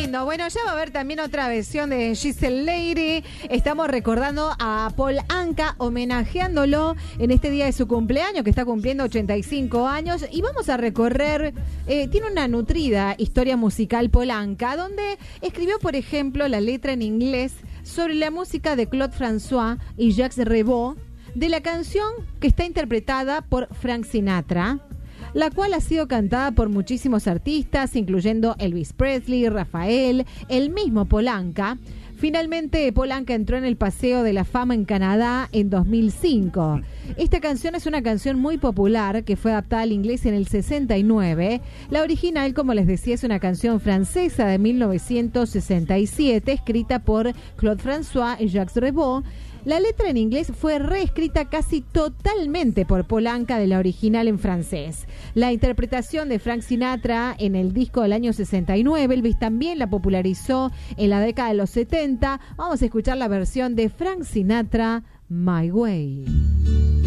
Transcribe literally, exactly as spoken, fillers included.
lindo. Bueno, ya va a haber también otra versión de Giselle Leire. Estamos recordando a Paul Anka, homenajeándolo en este día de su cumpleaños, que está cumpliendo ochenta y cinco años. Y vamos a recorrer, eh, tiene una nutrida historia musical Paul Anka, donde escribió, por ejemplo, la letra en inglés sobre la música de Claude François y Jacques Revaux, de la canción que está interpretada por Frank Sinatra, la cual ha sido cantada por muchísimos artistas, incluyendo Elvis Presley, Rafael, el mismo Paul Anka. Finalmente, Paul Anka entró en el Paseo de la Fama en Canadá en dos mil cinco. Esta canción es una canción muy popular que fue adaptada al inglés en el sesenta y nueve. La original, como les decía, es una canción francesa de mil novecientos sesenta y siete, escrita por Claude François y Jacques Revaux. La letra en inglés fue reescrita casi totalmente por Paul Anka de la original en francés. La interpretación de Frank Sinatra en el disco del año sesenta y nueve, Elvis también la popularizó en la década de los setenta. Vamos a escuchar la versión de Frank Sinatra, My Way.